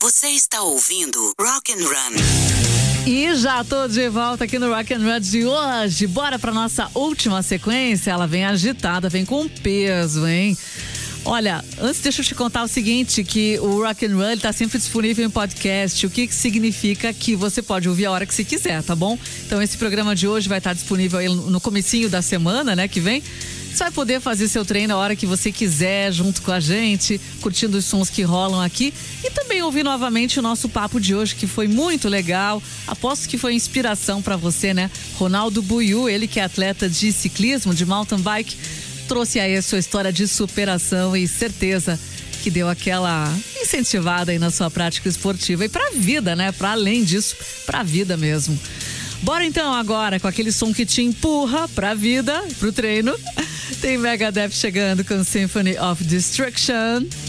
Você está ouvindo Rock and Run. E já tô de volta aqui no Rock and Run de hoje. Bora pra nossa última sequência. Ela vem agitada, vem com peso, hein? Olha, antes deixa eu te contar o seguinte, que o Rock and Run está sempre disponível em podcast, o que significa que você pode ouvir a hora que você quiser, tá bom? Então esse programa de hoje vai estar disponível aí no comecinho da semana, né, que vem. Você vai poder fazer seu treino a hora que você quiser, junto com a gente, curtindo os sons que rolam aqui e também ouvir novamente o nosso papo de hoje, que foi muito legal. Aposto que foi inspiração para você, né? Ronaldo Buiú, ele que é atleta de ciclismo, de mountain bike, trouxe aí a sua história de superação e certeza que deu aquela incentivada aí na sua prática esportiva e pra vida, né? Pra além disso, pra vida mesmo. Bora então agora com aquele som que te empurra pra vida, pro treino. Tem Megadeth chegando com Symphony of Destruction.